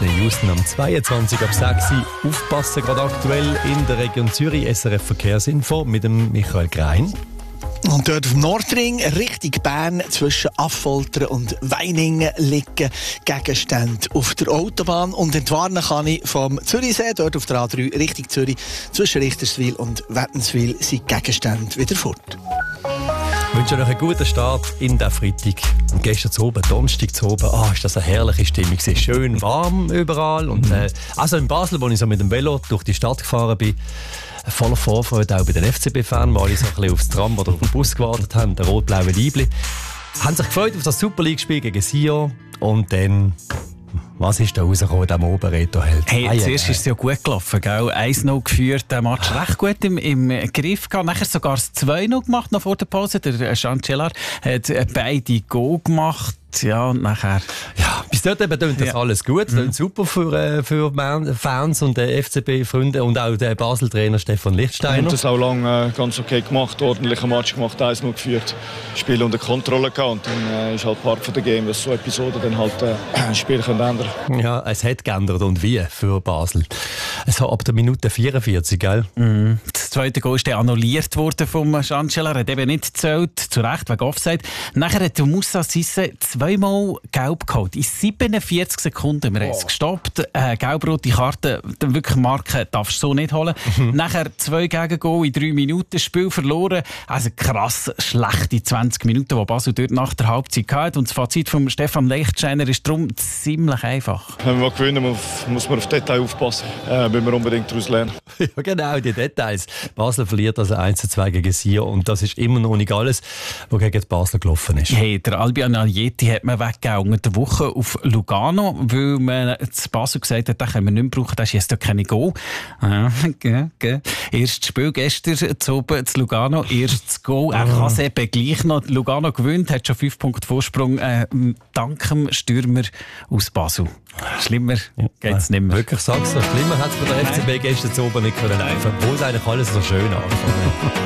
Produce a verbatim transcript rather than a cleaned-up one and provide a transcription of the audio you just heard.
Whitney Houston am zweiundzwanzig ab sechs Uhr. Aufpassen gerade aktuell in der Region Zürich. S R F Verkehrsinfo mit dem Michael Grein. Und dort auf dem Nordring, Richtung Bern, zwischen Affoltern und Weiningen liegen Gegenstände auf der Autobahn. Und entwarnen kann ich vom Zürichsee, dort auf der A drei Richtung Zürich, zwischen Richterswil und Wättenswil sind Gegenstände wieder fort. Ich wünsche euch einen guten Start in den Freitag. Und gestern zu oben, Donnerstag zu oben, ah, ist das eine herrliche Stimmung. Es ist schön warm überall. Und, äh, also in Basel, wo ich so mit dem Velo durch die Stadt gefahren bin, voller Vorfreude auch bei den F C B-Fans, weil ich so ein bisschen aufs Tram oder auf den Bus gewartet haben, der rot-blaue Liebli. Haben sich gefreut auf das Super League-Spiel gegen Sion. Und dann... Was ist da rausgekommen, dem Oberreto-Held? Hey, ah, zuerst ja. ist es ja gut gelaufen, gell? eins null geführt, der Match recht gut im, im Griff gehabt. Nachher sogar das zwei null gemacht, noch vor der Pause. Der Jean Cellar hat beide Go gemacht. Ja, und nachher... Ja, bis dort eben klingt das ja. alles gut. Mhm. Super für, äh, für Fans und äh, F C B-Freunde und auch der Basel-Trainer Stefan Lichtsteiner. Wir haben das auch lange äh, ganz okay gemacht, ordentlichen Match gemacht, eins null geführt, Spiel unter Kontrolle gehabt. Und dann äh, ist halt Part von der Game, dass so Episoden dann halt äh, das Spiel können ändern. Ja, es hat geändert und wie für Basel. Es hat ab der Minute vierundvierzig, gell? Mhm. Das zweite Goal ist annulliert worden vom Jean Cellar, hat eben nicht gezählt, zu Recht wegen Offside. Nachher hat Moussa Cissé zweimal gelb geholt. In siebenundvierzig Sekunden. Wir haben es gestoppt. Äh, gelb-rote Karte, wirklich Marke darfst du so nicht holen. Mhm. Nachher zwei Gegengol in drei Minuten, Spiel verloren. Also krass schlechte zwanzig Minuten, die Basel dort nach der Halbzeit hatte. Und das Fazit von Stefan Lichtsteiner ist darum ziemlich einfach. Wenn wir gewinnen, muss man auf Details aufpassen. Äh, müssen wir unbedingt daraus lernen. Ja, genau, die Details. Basel verliert also eins zu zwei gegen Sion und das ist immer noch nicht alles, was gegen Basel gelaufen ist. Hey, der Albion Aljeti hat man weggegeben unter der Woche auf Lugano, weil man zu Basel gesagt hat, den können wir nicht mehr brauchen, das ist jetzt doch keine Go. Ah, okay, okay. Erstes Spiel gestern zu oben zu Lugano, erstes Go. Er kann es eben gleich noch. Lugano gewinnt, hat schon fünf Punkte Vorsprung, äh, dank dem Stürmer aus Basel. Schlimmer ja, geht es nicht mehr. Wirklich, sag's so. Schlimmer hat es bei der F C B gestern zu oben nicht können laufen, obwohl es eigentlich alles so schön angefangen hat.